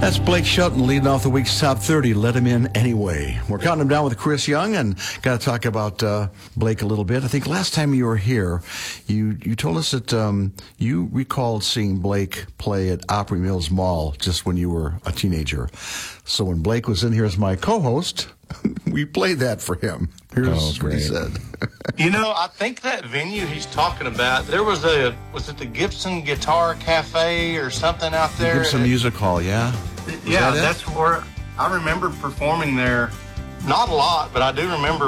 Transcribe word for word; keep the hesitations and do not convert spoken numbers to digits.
That's Blake Shelton leading off the week's top thirty. Let him in anyway. We're counting him down with Chris Young, and got to talk about uh, Blake a little bit. I think last time you were here, you you told us that um, you recalled seeing Blake play at Opry Mills Mall just when you were a teenager. So when Blake was in here as my co-host, we played that for him. Here's oh, what he said. You know, I think that venue he's talking about, there was a, was it the Gibson Guitar Cafe or something out there? The Gibson Music Hall, yeah? Yeah, that that's where I remember performing there. Not a lot, but I do remember